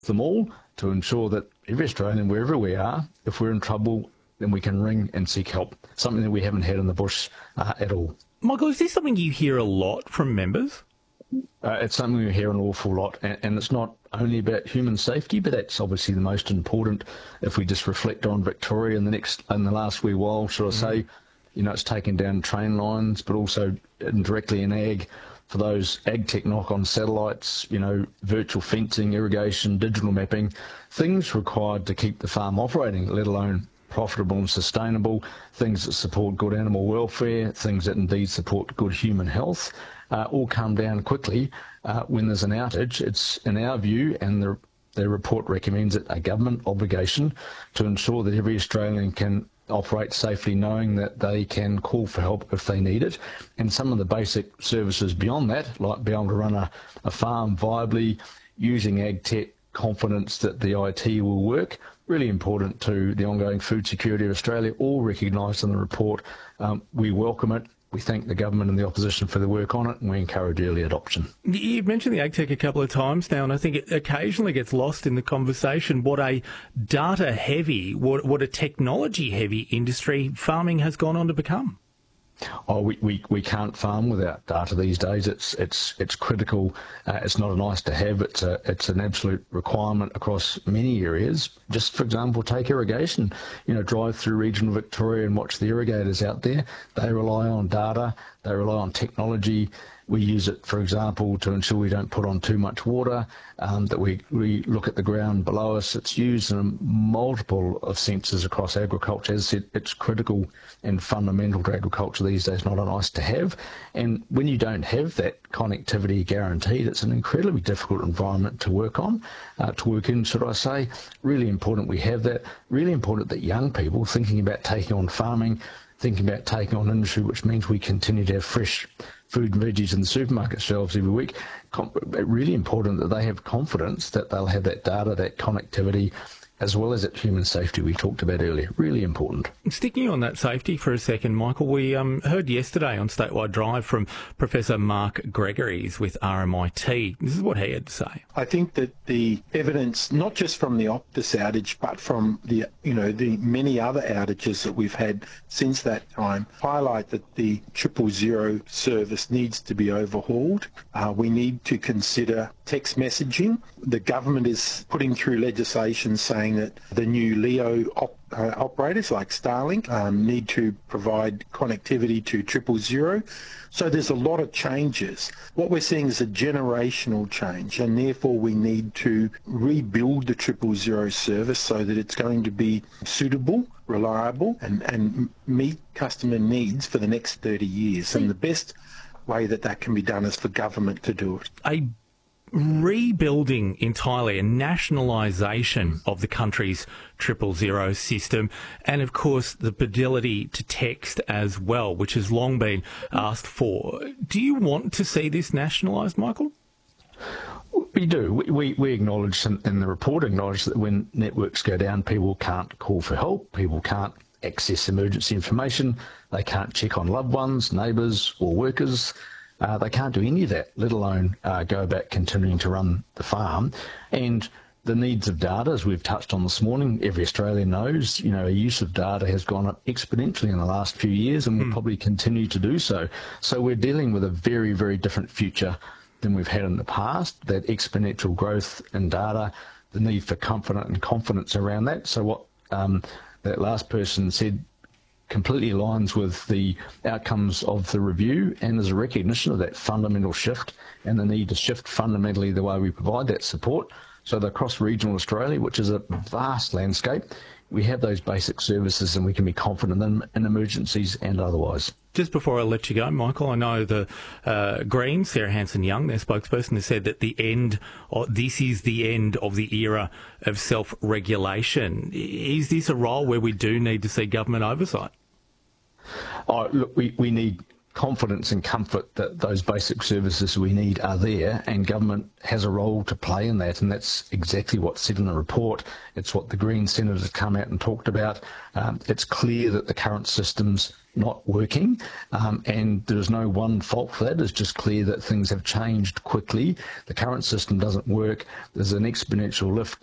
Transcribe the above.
them all to ensure that every Australian, wherever we are, if we're in trouble, then we can ring and seek help, something that we haven't had in the bush at all. Michael, is this something you hear a lot from members? It's something we hear an awful lot, and it's not only about human safety, but that's obviously the most important. If we just reflect on Victoria in the last wee while, should I say, it's taken down train lines, but also indirectly in ag, for those ag tech knock-on satellites, virtual fencing, irrigation, digital mapping, things required to keep the farm operating, let alone profitable and sustainable, things that support good animal welfare, things that indeed support good human health, all come down quickly when there's an outage. It's, in our view, and the report recommends it, a government obligation to ensure that every Australian can operate safely, knowing that they can call for help if they need it. And some of the basic services beyond that, like being able to run a farm viably, using ag tech, confidence that the IT will work, really important to the ongoing food security of Australia, all recognised in the report. We welcome it. We thank the government and the opposition for their work on it, and we encourage early adoption. You've mentioned the AgTech a couple of times now, and I think it occasionally gets lost in the conversation what a data-heavy, what a technology-heavy industry farming has gone on to become. Oh, we can't farm without data these days. It's critical. It's not a nice to have. It's an absolute requirement across many areas. Just for example, take irrigation. Drive through regional Victoria and watch the irrigators out there. They rely on data. They rely on technology. We use it, for example, to ensure we don't put on too much water, that we look at the ground below us. It's used in a multiple of senses across agriculture. As I said, it's critical and fundamental to agriculture these days, not a nice to have. And when you don't have that connectivity guaranteed, it's an incredibly difficult environment to work in, should I say. Really important we have that. Really important that young people thinking about taking on farming, thinking about taking on industry, which means we continue to have fresh food and veggies in the supermarket shelves every week. Really important that they have confidence that they'll have that data, that connectivity, as well as that human safety we talked about earlier. Really important. Sticking on that safety for a second, Michael, we heard yesterday on Statewide Drive from Professor Mark Gregories with RMIT. This is what he had to say. I think that the evidence, not just from the Optus outage, but from the many other outages that we've had since that time, highlight that the 000 service needs to be overhauled. We need to consider text messaging. The government is putting through legislation saying that the new LEO operators like Starlink need to provide connectivity to 000. So there's a lot of changes. What we're seeing is a generational change, and therefore we need to rebuild the 000 service so that it's going to be suitable, reliable, and meet customer needs for the next 30 years. And the best way that can be done is for government to do it. Rebuilding entirely, a nationalisation of the country's 000 system, and of course the ability to text as well, which has long been asked for. Do you want to see this nationalised, Michael? We do. We acknowledge, in the report, that when networks go down, people can't call for help, people can't access emergency information, they can't check on loved ones, neighbours or workers. They can't do any of that, let alone go about continuing to run the farm. And the needs of data, as we've touched on this morning, every Australian knows, use of data has gone up exponentially in the last few years and will probably continue to do so. So we're dealing with a very, very different future than we've had in the past, that exponential growth in data, the need for confidence around that. So what that last person said completely aligns with the outcomes of the review, and there's a recognition of that fundamental shift and the need to shift fundamentally the way we provide that support. So that across regional Australia, which is a vast landscape, we have those basic services and we can be confident in emergencies and otherwise. Just before I let you go, Michael, I know the Greens, Sarah Hanson-Young, their spokesperson, has said that this is the end of the era of self-regulation. Is this a role where we do need to see government oversight? Oh, look, we need confidence and comfort that those basic services we need are there, and government has a role to play in that, and that's exactly what's said in the report. It's what the Green senators come out and talked about. It's clear that the current system's not working, and there's no one fault for that. It's just clear that things have changed quickly. The current system doesn't work. There's an exponential lift